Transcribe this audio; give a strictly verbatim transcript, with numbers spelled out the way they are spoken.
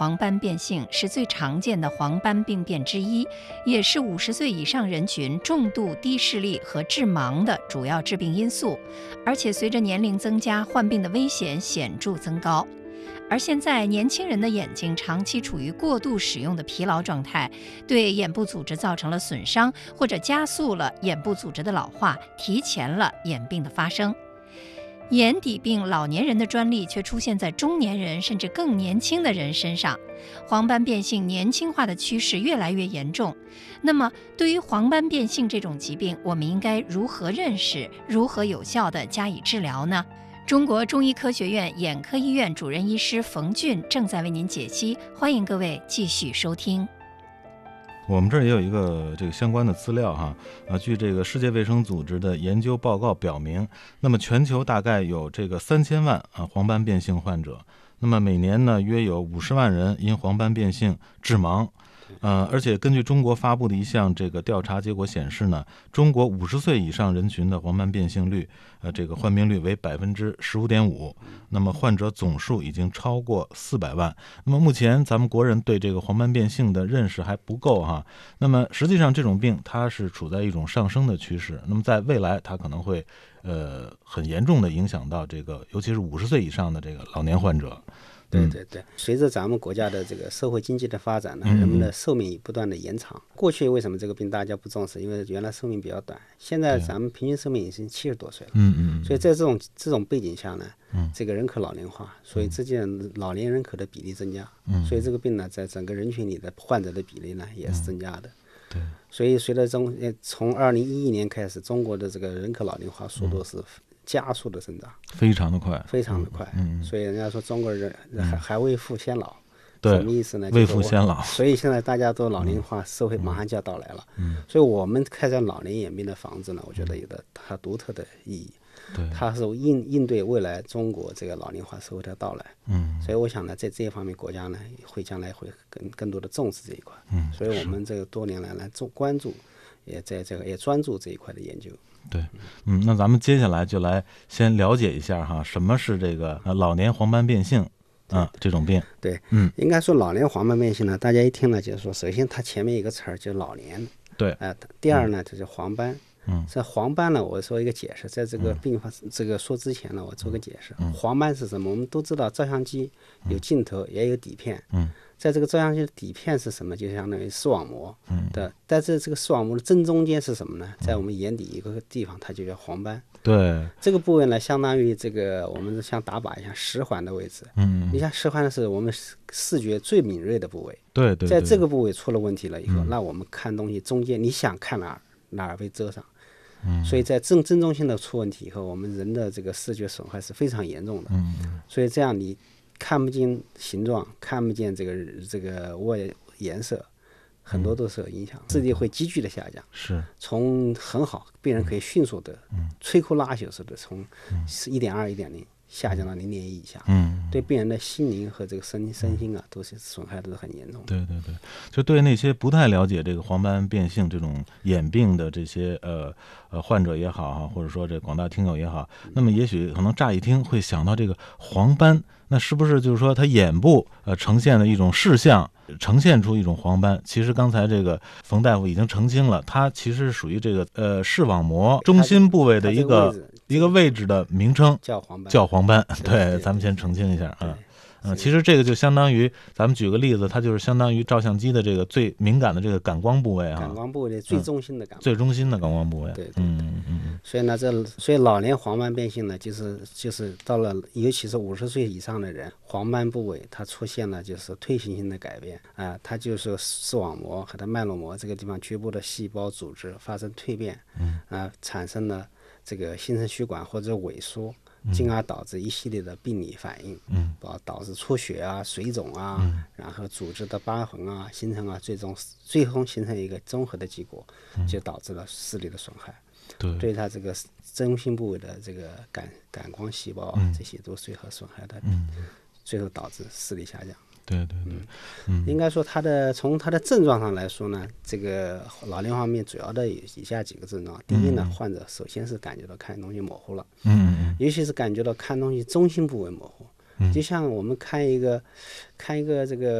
黄斑变性是最常见的黄斑病变之一，也是五十岁以上人群重度低视力和致盲的主要致病因素，而且随着年龄增加，患病的危险显著增高。而现在年轻人的眼睛长期处于过度使用的疲劳状态，对眼部组织造成了损伤，或者加速了眼部组织的老化，提前了眼病的发生。眼底病老年人的专利却出现在中年人甚至更年轻的人身上，黄斑变性年轻化的趋势越来越严重。那么对于黄斑变性这种疾病，我们应该如何认识，如何有效地加以治疗呢？中国中医科学院眼科医院主任医师冯俊正在为您解析，欢迎各位继续收听。 我们这儿也有一个这个相关的资料哈，啊，据这个世界卫生组织的研究报告表明，那么全球大概有这个三千万啊黄斑变性患者，那么每年呢约有五十万人因黄斑变性致盲。呃，而且根据中国发布的一项这个调查结果显示呢，中国五十岁以上人群的黄斑变性率，呃，这个患病率为百分之十五点五，那么患者总数已经超过四百万。那么目前咱们国人对这个黄斑变性的认识还不够哈。那么实际上这种病它是处在一种上升的趋势，那么在未来它可能会呃很严重的影响到这个，尤其是五十岁以上的这个老年患者。 对对对，随着咱们国家的这个社会经济的发展呢，人们的寿命不断的延长。过去为什么这个病大家不重视？因为原来寿命比较短，现在咱们平均寿命已经七十多岁了。嗯嗯。所以在这种这种背景下呢，这个人口老龄化，所以这件老年人口的比例增加，所以这个病呢，在整个人群里的患者的比例呢也是增加的。对。所以随着中从二零一一年开始，中国的这个人口老龄化速度是加速的增长， 非常的快， 非常的快。嗯，所以人家说中国人还还未富先老， 对， 什么意思呢？ 未富先老。 所以现在大家都老龄化，社会马上就要到来了。嗯，所以我们开展老年眼病的防治呢，我觉得有的它独特的意义。对，它是应应对未来中国这个老龄化社会的到来。嗯，所以我想呢，在这一方面，国家呢会将来会更更多的重视这一块。嗯，所以我们这个多年来呢重关注，也在这个也专注这一块的研究。 对，嗯，那咱们接下来就来先了解一下哈，什么是这个老年黄斑变性啊这种病？ 对，嗯，应该说老年黄斑变性呢，大家一听呢，就是说，首先它前面一个词儿就是老年， 对， 呃，第二呢就是黄斑。嗯，这黄斑呢，我说一个解释，在这个病发、嗯、这个说之前呢，我做个解释。嗯、黄斑是什么？我们都知道，照相机有镜头，也有底片。嗯，在这个照相机的底片是什么？就相当于视网膜。嗯，对。但是这个视网膜的正中间是什么呢？在我们眼底一个地方，它就叫黄斑。 对， 这个部位呢，相当于这个我们像打靶一样十环的位置。嗯，你像十环是我们视觉最敏锐的部位。 对 对, 对。 在这个部位出了问题了以后，嗯、那我们看东西中间，你想看哪儿，哪儿被遮上。嗯，所以在正正中心的出问题以后，我们人的这个视觉损害是非常严重的。嗯，所以这样你看不见形状，看不见这个这个外颜色，很多都是有影响，视力会急剧的下降。是，从很好，病人可以迅速的，嗯，摧枯拉朽似的从一点二、一点零下降到零点一以下。嗯，对病人的心灵和这个身身心啊，都是损害都是很严重的。 对对对，就对那些不太了解这个黄斑变性这种眼病的这些呃呃患者也好哈，或者说这广大听友也好，那么也许可能乍一听会想到这个黄斑，那是不是就是说他眼部呃呈现的一种视像，呈现出一种黄斑？其实刚才这个冯大夫已经澄清了，它其实是属于这个呃视网膜中心部位的一个一个位置的名称， 叫黄斑。 叫黄斑，对，咱们先澄清一下啊。嗯，其实这个就相当于，咱们举个例子，它就是相当于照相机的这个最敏感的这个感光部位啊， 感光部位的最中心的感光、嗯， 最中心的感光部位。 对对对。嗯嗯。所以呢，这所以老年黄斑变性呢，就是就是到了，尤其是五十岁以上的人，黄斑部位它出现了就是退行性的改变啊、呃，它就是视网膜和它脉络膜这个地方局部的细胞组织发生蜕变，嗯啊、呃，产生了这个新生血管或者萎缩。进而导致一系列的病理反应，嗯，导致出血啊、水肿啊，嗯、然后组织的疤痕啊形成啊，最终最终形成一个综合的结果，嗯、就导致了视力的损害。对，对它这个中心部位的这个感感光细胞啊，嗯、这些都随和损害的，嗯、最后导致视力下降。 对对对， 嗯，应该说它的从它的症状上来说呢，这个老年黄斑变主要的有以下几个症状。第一呢，患者首先是感觉到看东西模糊了，嗯，尤其是感觉到看东西中心部位模糊，嗯，就像我们看一个看一个这个